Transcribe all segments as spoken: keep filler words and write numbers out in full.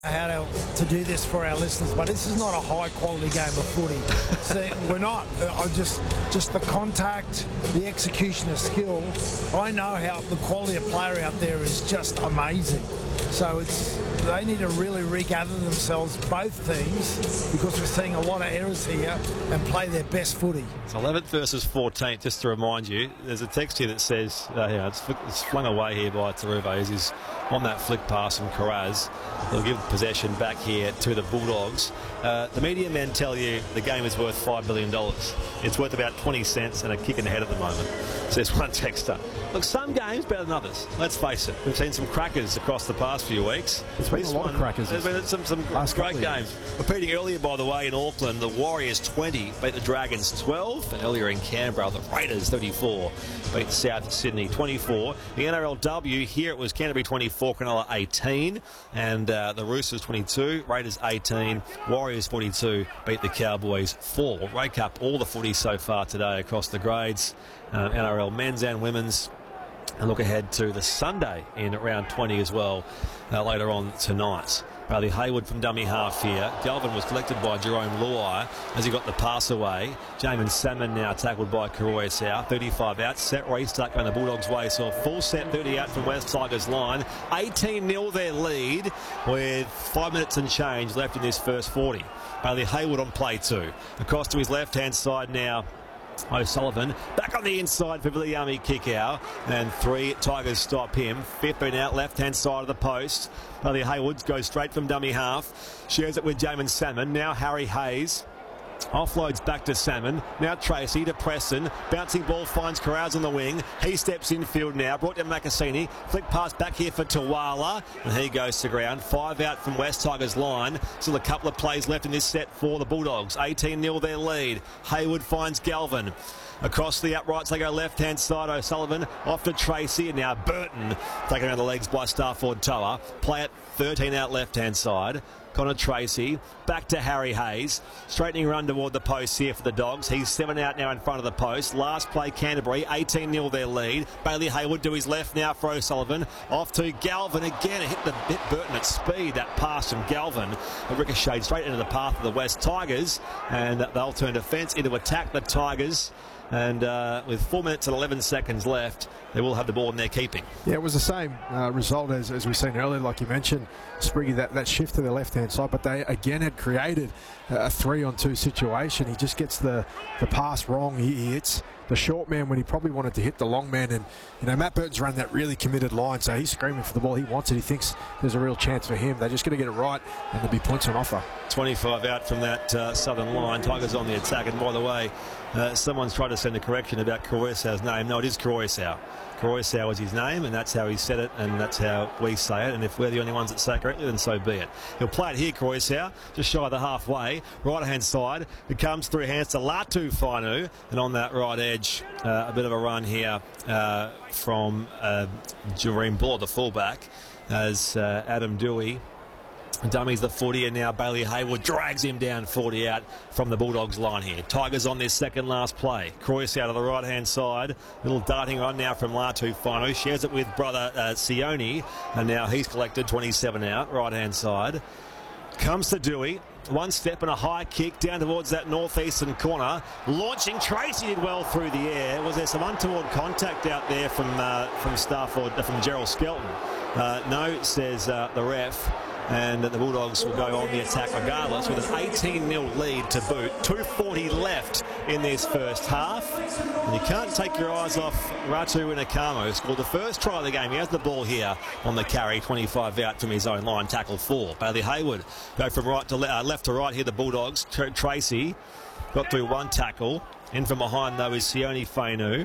How to, to do this for our listeners, but this is not a high quality game of footy. See, we're not. I just, just the contact, the execution of skill. I know how the quality of player out there is just amazing. So it's they need to really regather themselves, both teams, because we're seeing a lot of errors here, and play their best footy. It's eleventh versus fourteenth. Just to remind you, there's a text here that says, uh, yeah, it's, it's flung away here by Taruve. He's on that flick pass from Karaz. They'll give possession back here to the Bulldogs. Uh, the media men tell you the game is worth five billion dollars. It's worth about twenty cents and a kick in the head at the moment. So there's one texter. Look, some games better than others. Let's face it. We've seen some crackers across the past few weeks. There's been a lot of crackers. There's been some, some great games. Repeating earlier, by the way, in Auckland, the Warriors twenty beat the Dragons twelve. And earlier in Canberra, the Raiders thirty-four beat South Sydney twenty-four. The N R L W, here it was Canterbury twenty-four, Cronulla eighteen. And uh, the Roosters twenty-two, Raiders eighteen, Warriors forty-two beat the Cowboys four. We'll rake up all the footy so far today across the grades, uh, N R L men's and women's. And look ahead to the Sunday in round twenty as well uh, later on tonight. Bailey Hayward from dummy half here. Galvin was collected by Jerome Luai as he got the pass away. Jamin Salmon now tackled by Koroisau. thirty-five out. Set restart going the Bulldogs' way. So a full set thirty out from West Tigers line. eighteen nil their lead with five minutes and change left in this first forty. Bailey Hayward on play two. Across to his left-hand side now. O'Sullivan back on the inside for Viliami kick out, and three Tigers stop him. fifteen out left hand side of the post. Bailey Hayward goes straight from dummy half, shares it with Jamin Salmon. Now Harry Hayes offloads back to Salmon. Now Tracy to Preston. Bouncing ball finds Carouse on the wing. He steps infield now. Brought to Makasini. Flick pass back here for Tawala. And he goes to ground. Five out from West Tigers line. Still a couple of plays left in this set for the Bulldogs. eighteen nil their lead. Hayward finds Galvin. Across the uprights, they go left-hand side. O'Sullivan off to Tracy, and now Burton taken around the legs by Starford Toa. Play it thirteen out left-hand side. Connor Tracy back to Harry Hayes, straightening run toward the post here for the Dogs. He's seven out now in front of the post. Last play Canterbury, eighteen nil their lead. Bailey Hayward to his left now for O'Sullivan. Off to Galvin again. It hit the hit Burton at speed. That pass from Galvin, a ricocheted straight into the path of the West Tigers, and they'll turn defence into attack the Tigers. And uh, with four minutes and eleven seconds left, they will have the ball in their keeping. Yeah, it was the same uh, result as, as we've seen earlier, like you mentioned, Spriggy, that, that shift to the left-hand side, but they again had created a three-on-two situation. He just gets the, the pass wrong. He, he hits the short man when he probably wanted to hit the long man, and you know Matt Burton's run that really committed line, so he's screaming for the ball. He wants it. He thinks there's a real chance for him. They're just going to get it right, and there'll be points on offer. twenty-five out from that uh, southern line. Tigers on the attack, and by the way, uh, someone's tried to send a correction about Koroisau's name. No, it is Koroisau. Koroisau is his name, and that's how he said it, and that's how we say it. And if we're the only ones that say it correctly, then so be it. He'll play it here, Koroisau, just shy of the halfway. Right-hand side, it comes through hands to Latu Fainu, and on that right edge, uh, a bit of a run here uh, from uh, Jareem Buller, the fullback, as uh, Adam Dewey dummies the footy, and now Bailey Hayward drags him down forty out from the Bulldogs line here. Tigers on their second last play. Croyce out of the right hand side. Little darting run now from Latu Fainu. Shares it with brother uh, Sione, and now he's collected twenty-seven out, right hand side. Comes to Dewey. One step and a high kick down towards that northeastern corner. Launching Tracy did well through the air. Was there some untoward contact out there from uh, from Starford, uh, from Gerald Skelton? Uh, no, says uh, the ref. And the Bulldogs will go on the attack regardless with an eighteen nil lead to boot. two forty left in this first half. And you can't take your eyes off Ratu Inakamo. Scored the first try of the game. He has the ball here on the carry. twenty-five out from his own line. Tackle four. Bailey Hayward go from right to le uh, left to right here, the Bulldogs. Tr Tracy got through one tackle. In from behind, though, is Sione Fainu.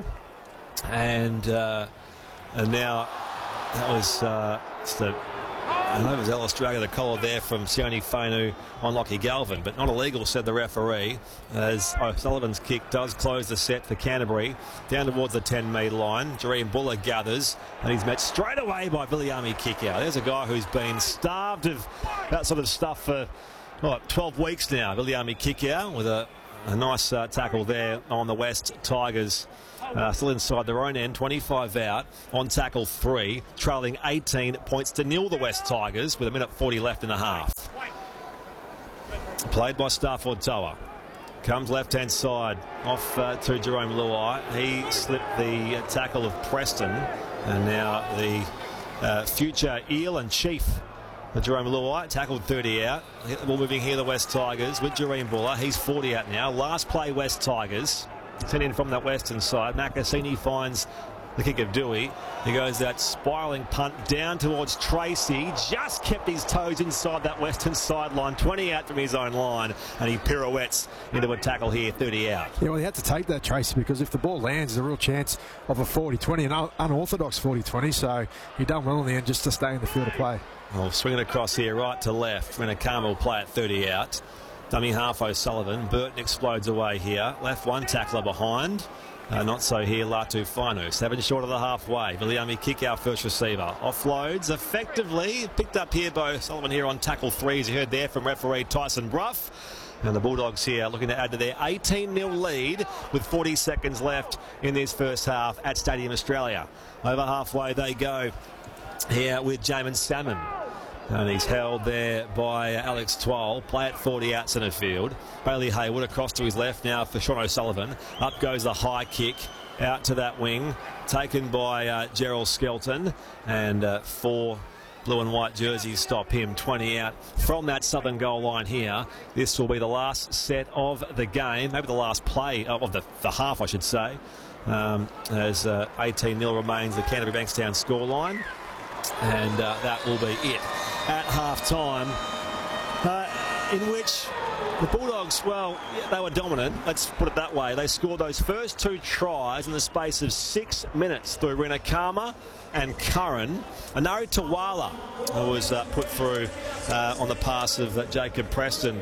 And, uh, and now that was uh, just a... I know it was Ellis Drago, the collar there from Sione Fainu on Lockie Galvin, but not illegal, said the referee, as O'Sullivan's kick does close the set for Canterbury. Down towards the ten metre line, Jareem Buller gathers, and he's met straight away by Viliami kick out. There's a guy who's been starved of that sort of stuff for what, twelve weeks now. Viliami kick out with a A nice uh, tackle there on the West Tigers. Uh, still inside their own end, twenty-five out on tackle three, trailing eighteen points to nil the West Tigers with a minute forty left in the half. Played by Stafford Toa. Comes left-hand side off uh, to Jerome Luai. He slipped the uh, tackle of Preston, and now the uh, future Eel and Chief, Jerome Luai, tackled thirty out. Ball moving here, the West Tigers with Jareen Buller. He's forty out now. Last play, West Tigers. Sent in from that western side. Makasini finds the kick of Dewey. He goes that spiralling punt down towards Tracy. Just kept his toes inside that western sideline. twenty out from his own line. And he pirouettes into a tackle here, thirty out. Yeah, well, he had to take that, Tracy, because if the ball lands, there's a real chance of a forty twenty, an unorthodox forty twenty. So he done well in the end just to stay in the field of play. Well, swinging across here, right to left. Renakama will play at thirty out. Dummy half O'Sullivan. Burton explodes away here. Left one tackler behind. Uh, not so here, Latu Finu. Seven short of the halfway. Viliami kick our first receiver. Offloads effectively. Picked up here by O'Sullivan here on tackle three, as you heard there from referee Tyson Bruff. And the Bulldogs here looking to add to their eighteen nil lead with forty seconds left in this first half at Stadium Australia. Over halfway they go here with Jamin Salmon. And he's held there by Alex Twal. Play at forty out centre field. Bailey Haywood across to his left now for Sean O'Sullivan. Up goes the high kick out to that wing. Taken by uh, Gerald Skelton. And uh, four blue and white jerseys stop him. twenty out from that southern goal line here. This will be the last set of the game. Maybe the last play of the, the half, I should say. Um, as uh, eighteen nil remains the Canterbury Bankstown scoreline. And uh, that will be it at half-time, uh, in which the Bulldogs, well, yeah, they were dominant, let's put it that way. They scored those first two tries in the space of six minutes through Renakama and Curran. Anari Tawala, who was uh, put through uh, on the pass of uh, Jacob Preston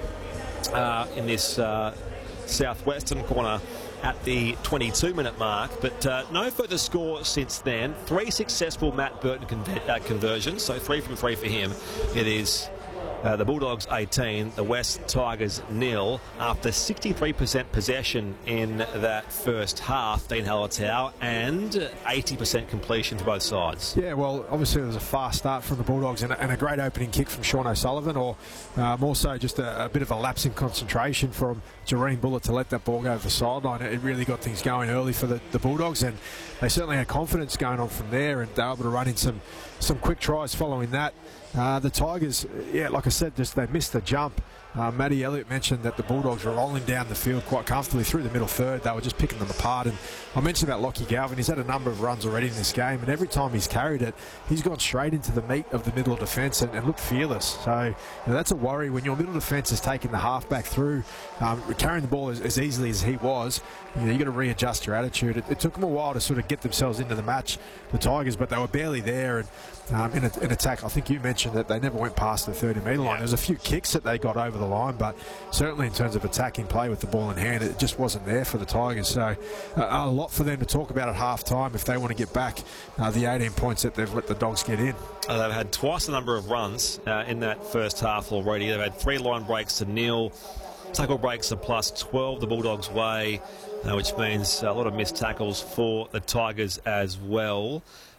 uh, in this uh, southwestern corner at the twenty-two minute mark, but uh, no further score since then. Three successful Matt Burton conver uh, conversions, so three from three for him. It is uh, the Bulldogs eighteen, the West Tigers nil, after sixty-three percent possession in that first half, Dean Hallertau, and eighty percent completion for both sides. Yeah, well, obviously there was a fast start from the Bulldogs and a, and a great opening kick from Sean O'Sullivan, or uh, more so just a, a bit of a lapse in concentration from Jareen Buller to let that ball go over the sideline. It really got things going early for the, the Bulldogs, and they certainly had confidence going on from there, and they were able to run in some, some quick tries following that. Uh, the Tigers, yeah, like I said, just they missed the jump. Uh, Matty Elliott mentioned that the Bulldogs were rolling down the field quite comfortably through the middle third. They were just picking them apart. And I mentioned about Lockie Galvin. He's had a number of runs already in this game, and every time he's carried it, he's gone straight into the meat of the middle of defence and, and looked fearless. So you know, that's a worry when your middle defence is taking the halfback through, um, carrying the ball as, as easily as he was. You know, you got to readjust your attitude. It, it took them a while to sort of get themselves into the match, the Tigers, but they were barely there. And um, in, a, in attack, I think you mentioned that they never went past the thirty metre line. Yeah. There's a few kicks that they got over the line, but certainly in terms of attacking play with the ball in hand, it just wasn't there for the Tigers. So uh, a lot for them to talk about at half time if they want to get back uh, the eighteen points that they've let the Dogs get in. Uh, they've had twice the number of runs uh, in that first half already. They've had three line breaks to nil, tackle breaks to plus twelve the Bulldogs' way, uh, which means a lot of missed tackles for the Tigers as well.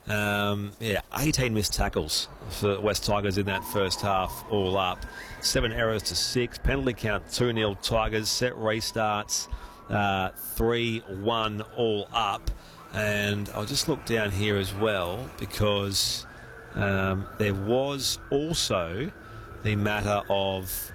Um, yeah, eighteen missed tackles for West Tigers in that first half all up. Seven errors to six. Penalty count two nil Tigers. Set restarts uh, three one all up. And I'll just look down here as well, because um, there was also the matter of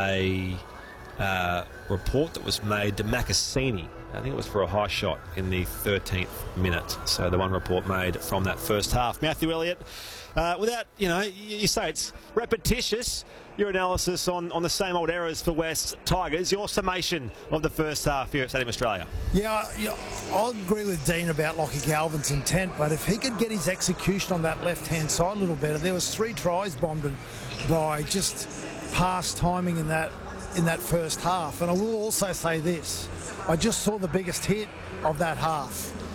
a uh, report that was made to Makasini. I think it was for a high shot in the thirteenth minute. So the one report made from that first half. Matthew Elliott, uh, without, you know, you, you say it's repetitious, your analysis on, on the same old errors for West Tigers, your summation of the first half here at Stadium Australia. Yeah, yeah, I'll agree with Dean about Lockie Galvin's intent, but if he could get his execution on that left-hand side a little better, there was three tries bombed by just past timing in that in that first half. And I will also say this, I just saw the biggest hit of that half.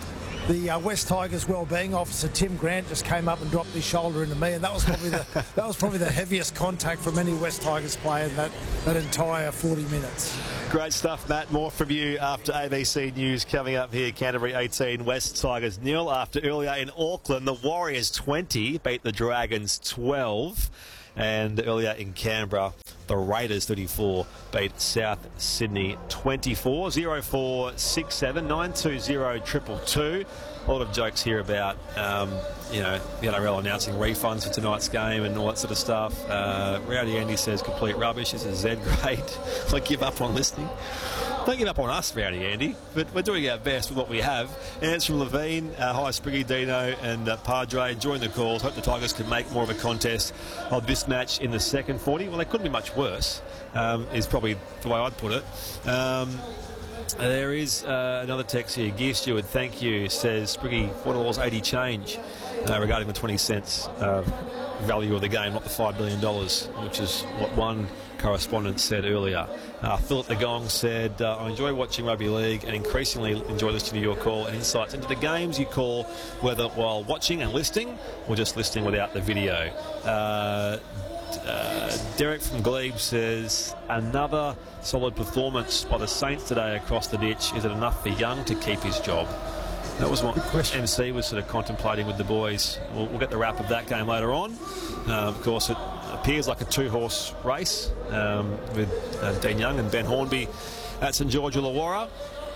the uh, West Tigers wellbeing officer Tim Grant just came up and dropped his shoulder into me, and that was probably the that was probably the heaviest contact from any West Tigers player in that that entire forty minutes. Great stuff, Matt. More from you after A B C News coming up here. Canterbury eighteen, West Tigers nil. After earlier in Auckland, the Warriors twenty beat the Dragons twelve. And earlier in Canberra, the Raiders thirty-four beat South Sydney twenty-four. zero four six seven nine two zero two two two. A lot of jokes here about, um, you know, the N R L announcing refunds for tonight's game and all that sort of stuff. Uh, Rowdy Andy says complete rubbish. This is Z grade. I give up on listening. Don't give up on us, Rowdy Andy, but we're doing our best with what we have. And it's from Levine. Uh, hi, Spriggy, Dino and uh, Padre. Enjoying the calls. Hope the Tigers can make more of a contest of this match in the second forty. Well, they couldn't be much worse, um, is probably the way I'd put it. Um, there is uh, another text here. Gear Steward, thank you, says Spriggy, four dollars eighty change uh, regarding the twenty cents uh, value of the game, not the five billion dollars, which is what one correspondent said earlier. Uh, Philip the Gong said, uh, I enjoy watching rugby league and increasingly enjoy listening to your call and insights into the games you call, whether while watching and listening or just listening without the video. Uh, uh, Derek from Glebe says, another solid performance by the Saints today across the ditch. Is it enough for Young to keep his job? That was what M C was sort of contemplating with the boys. We'll, we'll get the wrap of that game later on. Uh, of course, it appears like a two-horse race um, with uh, Dean Young and Ben Hornby at St George Illawarra.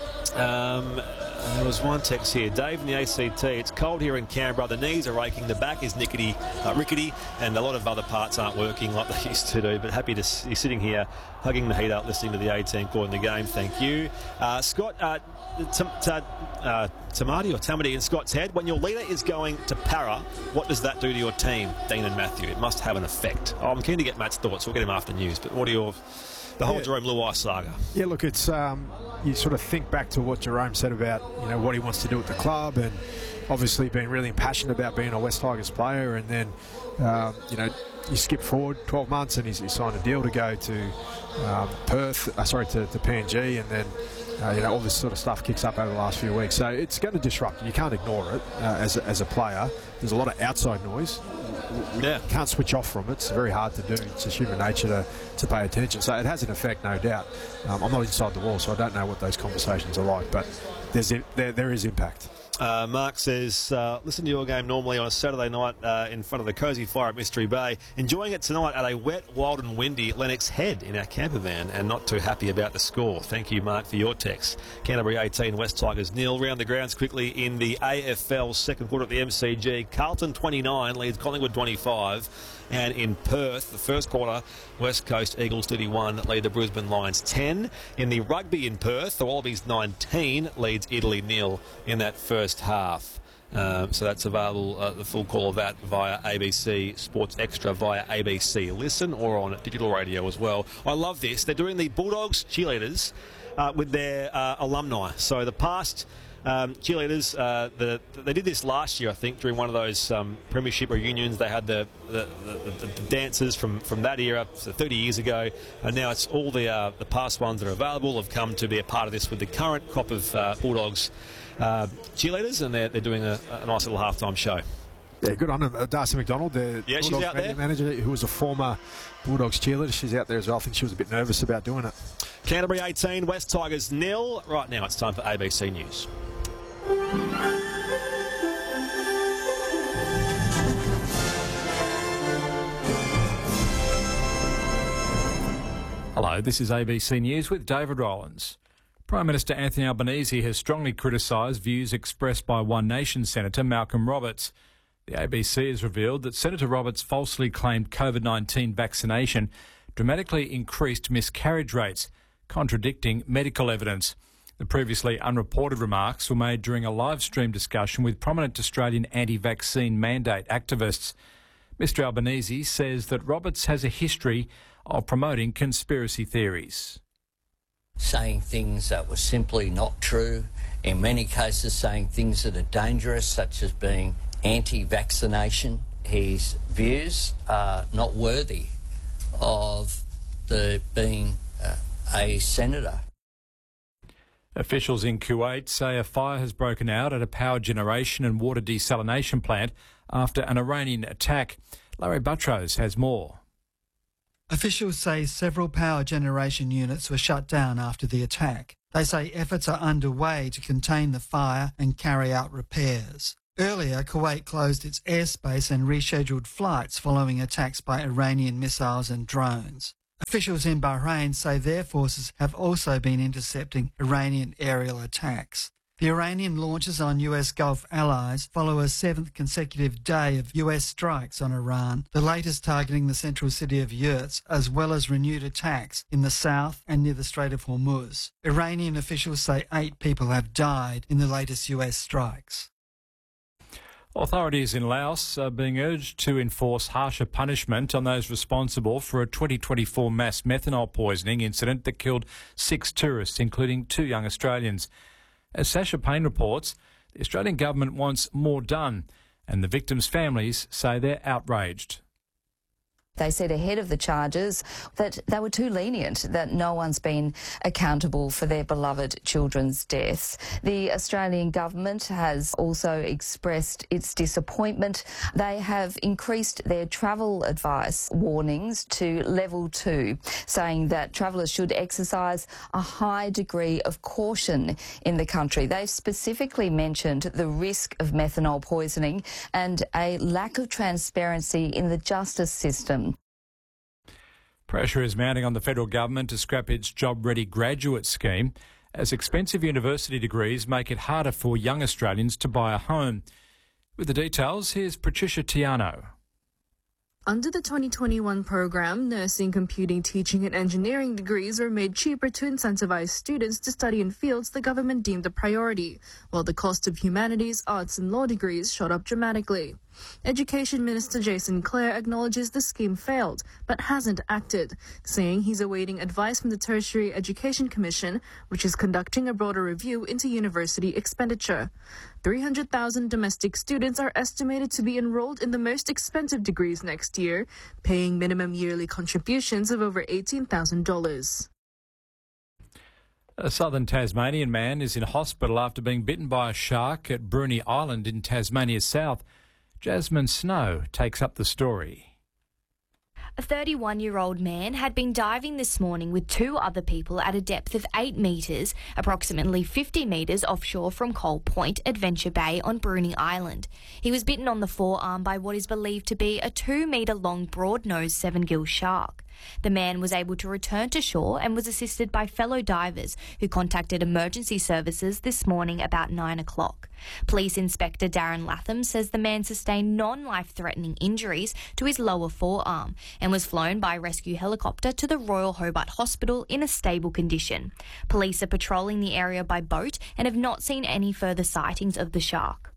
Um, there was one text here. Dave in the A C T. It's cold here in Canberra. The knees are aching. The back is nickety, uh, rickety, and a lot of other parts aren't working like they used to do. But happy to be sitting here, hugging the heat up, listening to the eighteen calling the game. Thank you, uh, Scott. Uh, t- t- uh, Tamati or Tamati in Scott's head. When your leader is going to para, what does that do to your team, Dean and Matthew? It must have an effect. Oh, I'm keen to get Matt's thoughts. We'll get him after news. But what are your the whole yeah. Jarome Luai saga? Yeah, look, it's um, you sort of think back to what Jarome said about you know what he wants to do at the club, and obviously being really passionate about being a West Tigers player, and then um, you know you skip forward twelve months and he's, he signed a deal to go to um, Perth, uh, sorry to, to P N G, and then. Uh, you know, all this sort of stuff kicks up over the last few weeks. So it's going to disrupt you. You can't ignore it uh, as, a, as a player. There's a lot of outside noise. Yeah. You can't switch off from it. It's very hard to do. It's just human nature to, to pay attention. So it has an effect, no doubt. Um, I'm not inside the wall, so I don't know what those conversations are like, but there's there, there is impact. Uh, Mark says, uh, listen to your game normally on a Saturday night uh, in front of the cosy fire at Mystery Bay. Enjoying it tonight at a wet, wild and windy Lennox Head in our camper van, and not too happy about the score. Thank you, Mark, for your text. Canterbury eighteen, West Tigers nil. Round the grounds quickly in the A F L second quarter at the M C G. Carlton twenty-nine leads Collingwood twenty-five. And in Perth, the first quarter, West Coast Eagles thirty-one lead the Brisbane Lions ten. In the rugby in Perth, the Wallabies nineteen leads Italy nil in that first half. Um, so that's available, uh, the full call of that via A B C Sports Extra, via A B C Listen, or on digital radio as well. I love this. They're doing the Bulldogs cheerleaders uh, with their uh, alumni. So the past... Um, cheerleaders, uh, the, they did this last year, I think, during one of those um, premiership reunions. They had the, the, the, the dancers from, from that era, so thirty years ago, and now it's all the uh, the past ones that are available have come to be a part of this with the current crop of uh, Bulldogs uh, cheerleaders, and they're, they're doing a, a nice little halftime show. Yeah, good on them. Uh, Darcy McDonald, the yeah, Bulldogs out media there. manager, who was a former Bulldogs cheerleader. She's out there as well. I think she was a bit nervous about doing it. Canterbury eighteen, West Tigers nil. Right now it's time for A B C News. Hello, this is A B C News with David Rollins. Prime Minister Anthony Albanese has strongly criticised views expressed by One Nation Senator Malcolm Roberts. The A B C has revealed that Senator Roberts falsely claimed COVID nineteen vaccination dramatically increased miscarriage rates, contradicting medical evidence. The previously unreported remarks were made during a live stream discussion with prominent Australian anti-vaccine mandate activists. Mr Albanese says that Roberts has a history of promoting conspiracy theories. Saying things that were simply not true, in many cases saying things that are dangerous, such as being anti-vaccination. His views are not worthy of the being uh, a senator. Officials in Kuwait say a fire has broken out at a power generation and water desalination plant after an Iranian attack. Larry Buttrose has more. Officials say several power generation units were shut down after the attack. They say efforts are underway to contain the fire and carry out repairs. Earlier, Kuwait closed its airspace and rescheduled flights following attacks by Iranian missiles and drones. Officials in Bahrain say their forces have also been intercepting Iranian aerial attacks. The Iranian launches on U S Gulf allies follow a seventh consecutive day of U S strikes on Iran, the latest targeting the central city of Yurts, as well as renewed attacks in the south and near the Strait of Hormuz. Iranian officials say eight people have died in the latest U S strikes. Authorities in Laos are being urged to enforce harsher punishment on those responsible for a twenty twenty-four mass methanol poisoning incident that killed six tourists, including two young Australians. As Sasha Payne reports, the Australian government wants more done, and the victims' families say they're outraged. They said ahead of the charges that they were too lenient, that no one's been accountable for their beloved children's deaths. The Australian government has also expressed its disappointment. They have increased their travel advice warnings to level two, saying that travellers should exercise a high degree of caution in the country. They've specifically mentioned the risk of methanol poisoning and a lack of transparency in the justice system. Pressure is mounting on the federal government to scrap its Job Ready graduate scheme as expensive university degrees make it harder for young Australians to buy a home. With the details, here's Patricia Tiano. Under the twenty twenty-one program, nursing, computing, teaching and engineering degrees were made cheaper to incentivize students to study in fields the government deemed a priority, while the cost of humanities, arts and law degrees shot up dramatically. Education Minister Jason Clare acknowledges the scheme failed, but hasn't acted, saying he's awaiting advice from the Tertiary Education Commission, which is conducting a broader review into university expenditure. three hundred thousand domestic students are estimated to be enrolled in the most expensive degrees next year, paying minimum yearly contributions of over eighteen thousand dollars. A southern Tasmanian man is in hospital after being bitten by a shark at Bruny Island in Tasmania's south. Jasmine Snow takes up the story. A thirty-one-year-old man had been diving this morning with two other people at a depth of eight metres, approximately fifty metres offshore from Coal Point, Adventure Bay on Bruny Island. He was bitten on the forearm by what is believed to be a two-metre-long broad-nosed seven-gill shark. The man was able to return to shore and was assisted by fellow divers who contacted emergency services this morning about nine o'clock. Police Inspector Darren Latham says the man sustained non-life-threatening injuries to his lower forearm and was flown by rescue helicopter to the Royal Hobart Hospital in a stable condition. Police are patrolling the area by boat and have not seen any further sightings of the shark.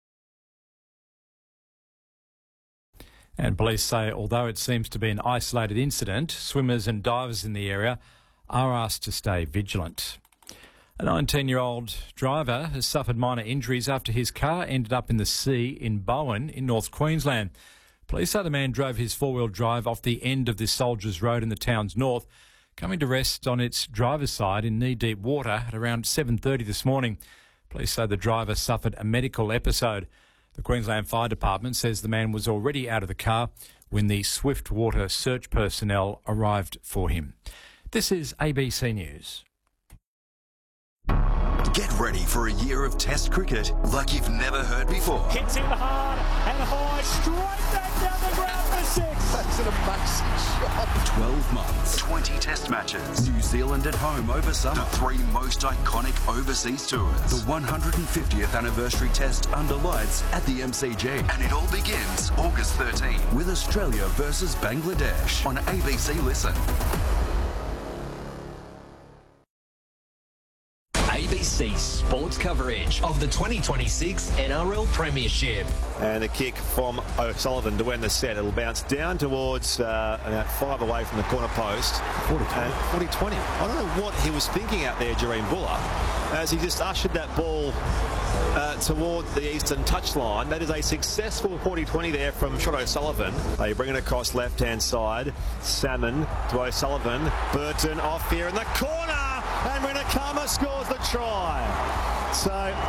And police say although it seems to be an isolated incident, swimmers and divers in the area are asked to stay vigilant. A nineteen-year-old driver has suffered minor injuries after his car ended up in the sea in Bowen in North Queensland. Police say the man drove his four-wheel drive off the end of this Soldiers Road in the town's north, coming to rest on its driver's side in knee-deep water at around seven thirty this morning. Police say the driver suffered a medical episode. The Queensland Fire Department says the man was already out of the car when the Swift Water search personnel arrived for him. This is A B C News. Get ready for a year of Test cricket like you've never heard before. Hits him hard and high, straight back down the ground for six. That's an amazing shot. twelve months, twenty Test matches. New Zealand at home over summer. The three most iconic overseas tours. The one hundred fiftieth anniversary Test under lights at the M C G. And it all begins August thirteenth with Australia versus Bangladesh on A B C Listen. A B C sports coverage of the twenty twenty-six N R L Premiership. And a kick from O'Sullivan to win the set. It'll bounce down towards uh, about five away from the corner post. forty twenty. I don't know what he was thinking out there, Jareen Buller, as he just ushered that ball uh, toward the eastern touchline. That is a successful forty twenty there from Shot O'Sullivan. They bring it across left-hand side. Salmon to O'Sullivan. Burton off here in the corner. and Renakama scores the try. So,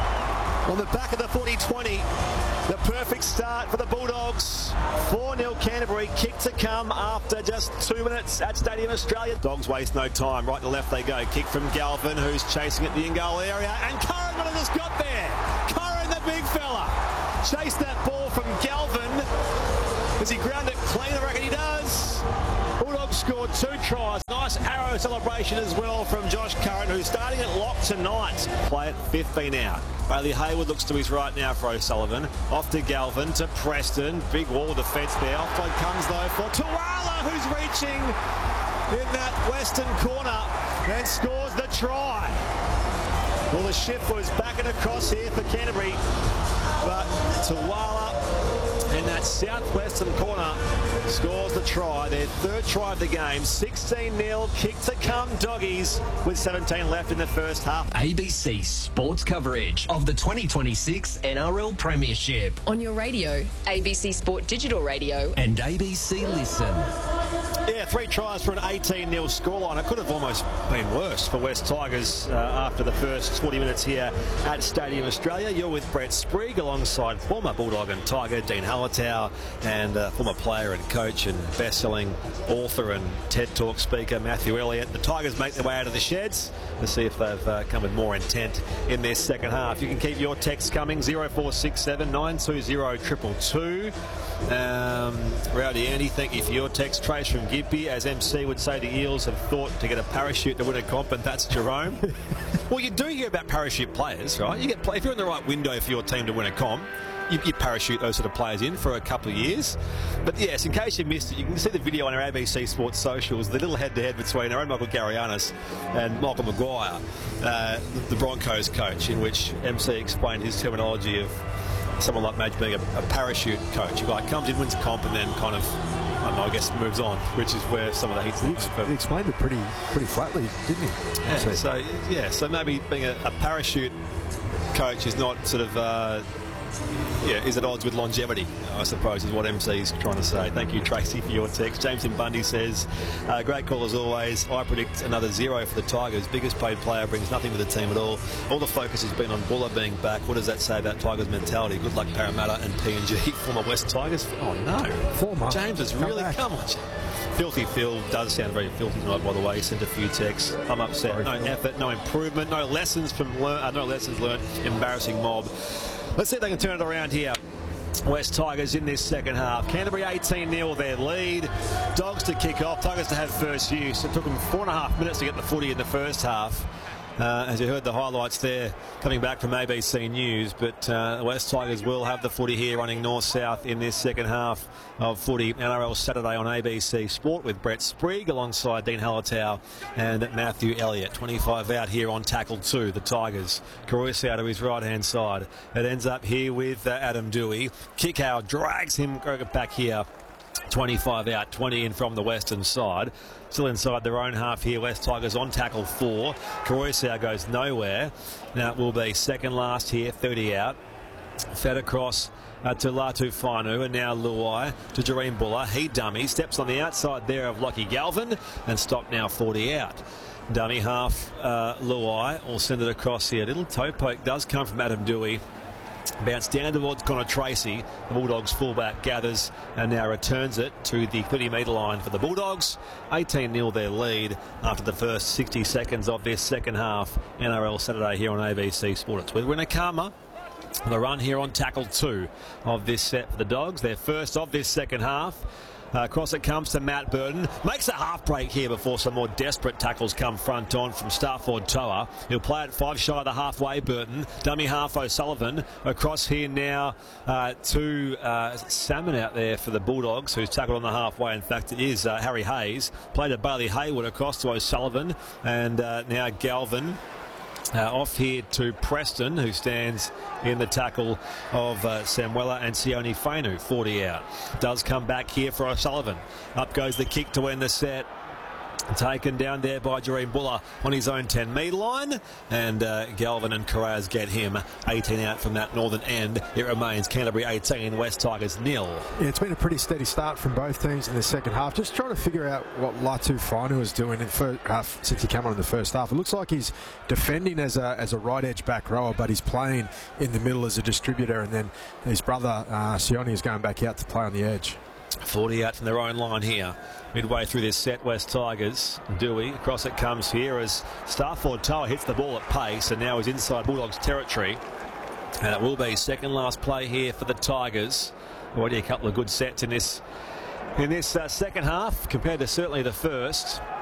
on the back of the forty twenty, the perfect start for the Bulldogs. four nil Canterbury, kick to come after just two minutes at Stadium Australia. Dogs waste no time, right to left they go. Kick from Galvin, who's chasing at the in-goal area, and Curran might have just got there. Curran, the big fella, chased that ball from Galvin. Does he ground it clean? I reckon he does. Bulldogs scored two tries. Nice arrow celebration as well from Josh Curran, who's starting at lock tonight. Play at fifteen out. Bailey Hayward looks to his right now for O'Sullivan. Off to Galvin, to Preston. Big wall of defence there. Offload comes though for Tuala, who's reaching in that western corner and scores the try. Well, the shift was backing across here for Canterbury, but Tuala in that southwestern corner scores the try, their third try of the game. sixteen nil, kick to come Doggies with seventeen left in the first half. A B C sports coverage of the twenty twenty-six N R L Premiership. On your radio, A B C Sport Digital Radio. And A B C Listen. Yeah, three tries for an eighteen nil scoreline. It could have almost been worse for West Tigers uh, after the first twenty minutes here at Stadium Australia. You're with Brett Sprigg alongside former Bulldog and Tiger Dean Hallertau and uh, former player and coach and best-selling author and TED Talk speaker Matthew Elliott. The Tigers make their way out of the sheds to see if they've uh, come with more intent in their second half. You can keep your texts coming, zero four six seven, nine two zero, two two two. Um, Rowdy Andy, thank you for your text. Trace from Gympie, as M C would say, the Eels have thought to get a parachute to win a comp, and that's Jerome. Well, you do hear about parachute players, right? You get if you're in the right window for your team to win a comp, you, you parachute those sort of players in for a couple of years. But yes, in case you missed it, you can see the video on our A B C Sports socials, the little head-to-head between our own Michael Garianis and Michael Maguire, uh, the Broncos coach, in which M C explained his terminology of someone like Madge being a, a parachute coach. He like comes in, wins a comp, and then kind of, I don't know, I guess moves on, which is where some of the heat's. He, ex- he explained it pretty pretty flatly, didn't he? Yeah, so yeah, so maybe being a, a parachute coach is not sort of. Uh, Yeah, is at odds with longevity, I suppose, is what M C is trying to say. Thank you, Tracy, for your text. James in Bundy says, uh, great call as always. I predict another zero for the Tigers. Biggest paid player brings nothing to the team at all. All the focus has been on Buller being back. What does that say about Tigers' mentality? Good luck, Parramatta and P N G. Former West Tigers. Oh, no. Former. James has really come on. Filthy Phil does sound very filthy tonight, by the way. He sent a few texts. I'm upset. No effort, no improvement, no lessons from learn, uh, no lessons learned. Embarrassing mob. Let's see if they can turn it around here. West Tigers in this second half. Canterbury eighteen nil their lead. Dogs to kick off. Tigers to have first use. It took them four and a half minutes to get the footy in the first half. Uh, as you heard the highlights there coming back from A B C News, but uh, West Tigers will have the footy here running north-south in this second half of footy. N R L Saturday on A B C Sport with Brett Sprigg alongside Dean Hallertau and Matthew Elliott. twenty-five out here on tackle two, the Tigers. Caruso out to his right-hand side. It ends up here with uh, Adam Dewey. Kickout drags him back here. twenty-five out, twenty in from the western side. Still inside their own half here. West Tigers on tackle four. Caruso goes nowhere. Now it will be second last here, thirty out. Fed across uh, to Latu Fainu, and now Luai to Jareem Buller. He dummy, steps on the outside there of Lockie Galvin, and stopped now forty out. Dummy half, uh, Luai will send it across here. Little toe poke does come from Adam Dewey. Bounce down towards Connor Tracy. The Bulldogs fullback gathers and now returns it to the thirty metre line for the Bulldogs. eighteen nil their lead after the first sixty seconds of this second half. N R L Saturday here on A B C Sport. It's with Renakama. The run here on tackle two of this set for the Dogs. Their first of this second half. Uh, across it comes to Matt Burton. Makes a half break here before some more desperate tackles come front on from Starford Toa. He'll play it five shy of the halfway, Burton. Dummy half O'Sullivan. Across here now uh, to uh, Salmon out there for the Bulldogs, who's tackled on the halfway. In fact, it is uh, Harry Hayes. Played to Bailey Hayward across to O'Sullivan. And uh, now Galvin. Uh, off here to Preston, who stands in the tackle of uh, Samuela and Sione Fainu, forty out. Does come back here for O'Sullivan. Up goes the kick to end the set. Taken down there by Jareen Buller on his own ten metre line, and uh, Galvin and Carraz get him eighteen out from that northern end. It remains Canterbury eighteen, West Tigers nil. Yeah, it's been a pretty steady start from both teams in the second half. Just trying to figure out what Latu Fainu is doing in first half since he came on in the first half. It looks like he's defending as a as a right edge back rower, but he's playing in the middle as a distributor, and then his brother uh, Sione is going back out to play on the edge. forty out from their own line here. Midway through this set, West Tigers. Dewey, across it comes here as Starford Toa hits the ball at pace, and now is inside Bulldogs territory. And it will be second last play here for the Tigers. Already a couple of good sets in this in this uh, second half compared to certainly the first.